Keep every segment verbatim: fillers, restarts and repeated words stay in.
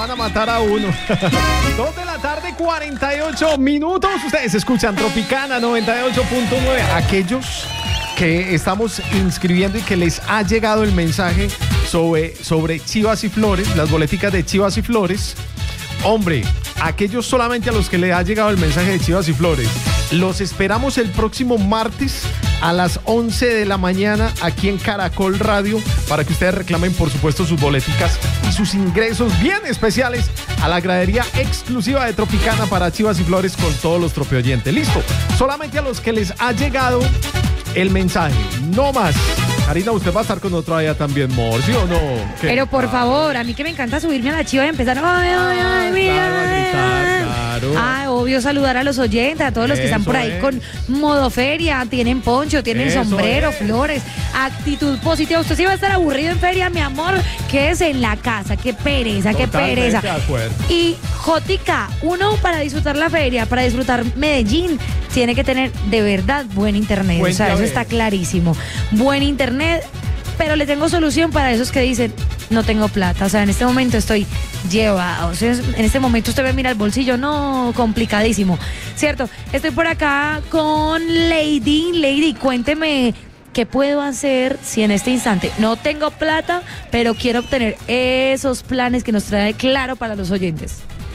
van a matar a uno. Dos de la tarde, cuarenta y ocho minutos. Ustedes escuchan Tropicana noventa y ocho punto nueve. Aquellos que estamos inscribiendo y que les ha llegado el mensaje sobre, sobre Chivas y Flores, las boleticas de Chivas y Flores. Hombre, aquellos solamente a los que le ha llegado el mensaje de Chivas y Flores, los esperamos el próximo martes a las once de la mañana aquí en Caracol Radio para que ustedes reclamen, por supuesto, sus boleticas y sus ingresos bien especiales a la gradería exclusiva de Tropicana para Chivas y Flores con todos los tropioyentes. Listo, solamente a los que les ha llegado el mensaje, no más. Karina, usted va a estar con otro allá también, Mor, ¿sí o no? ¿Qué? Pero por favor, a mí que me encanta subirme a la chiva y empezar. Ay, ay, ay, mira. Claro, a gritar, claro. Ah, obvio, saludar a los oyentes, a todos los que Eso están por ahí es. con modo feria, tienen poncho, tienen Eso sombrero, es. flores, actitud positiva. Usted sí va a estar aburrido en feria, mi amor, quédese en la casa, qué pereza, qué Totalmente pereza. de acuerdo. Y Jotica, uno para disfrutar la feria, para disfrutar Medellín, tiene que tener de verdad buen internet. Buen o sea, eso llave. está clarísimo. Buen internet. Pero le tengo solución para esos que dicen, no tengo plata. O sea, en este momento estoy llevado. O sea, en este momento usted me mira el bolsillo, no, complicadísimo. ¿Cierto? Estoy por acá con Lady. Lady, cuénteme, ¿qué puedo hacer si en este instante no tengo plata, pero quiero obtener esos planes que nos trae Claro para los oyentes?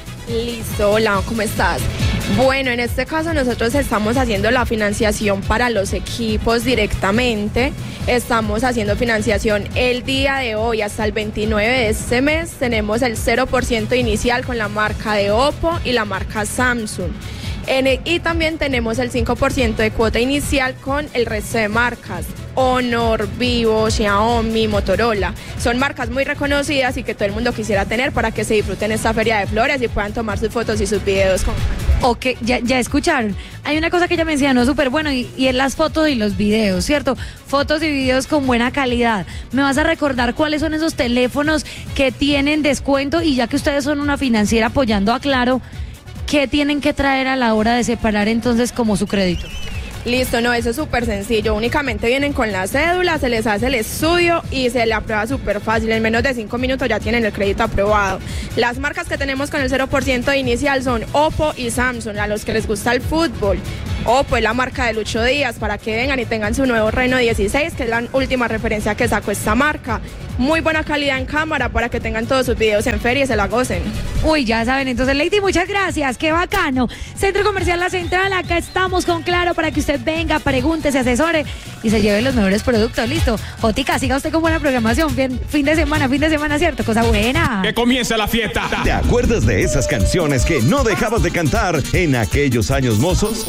Listo, hola, ¿cómo estás? Bueno, en este caso nosotros estamos haciendo la financiación para los equipos directamente. Estamos haciendo financiación el día de hoy hasta el veintinueve de este mes. Tenemos el cero por ciento inicial con la marca de Oppo y la marca Samsung. En el, y también tenemos el cinco por ciento de cuota inicial con el resto de marcas. Honor, Vivo, Xiaomi, Motorola. Son marcas muy reconocidas y que todo el mundo quisiera tener para que se disfruten esta feria de flores y puedan tomar sus fotos y sus videos con... Ok, ya, ya escucharon. Hay una cosa que ella mencionó súper bueno y, y es las fotos y los videos, ¿cierto? Fotos y videos con buena calidad. ¿Me vas a recordar cuáles son esos teléfonos que tienen descuento? Y ya que ustedes son una financiera apoyando a Claro, ¿qué tienen que traer a la hora de separar entonces como su crédito? Listo, no, eso es súper sencillo. Únicamente vienen con la cédula, se les hace el estudio y se le aprueba súper fácil. En menos de cinco minutos ya tienen el crédito aprobado. Las marcas que tenemos con el cero por ciento inicial son Oppo y Samsung, a los que les gusta el fútbol. Oppo es la marca de Lucho Díaz, para que vengan y tengan su nuevo Reno dieciséis, que es la última referencia que sacó esta marca. Muy buena calidad en cámara para que tengan todos sus videos en feria y se la gocen. Uy, ya saben, entonces Lady, muchas gracias, qué bacano. Centro Comercial La Central, acá estamos con Claro para que usted venga, pregunte, se asesore y se lleve los mejores productos, listo. Jotica, siga usted con buena programación, fin, fin de semana, fin de semana, ¿cierto? Cosa buena. ¡Que comience la fiesta! ¿Te acuerdas de esas canciones que no dejabas de cantar en aquellos años mozos?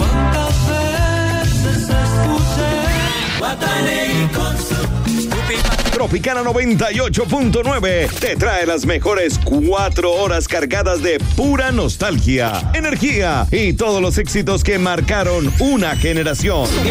Tropicana noventa y ocho punto nueve te trae las mejores cuatro horas cargadas de pura nostalgia, energía y todos los éxitos que marcaron una generación.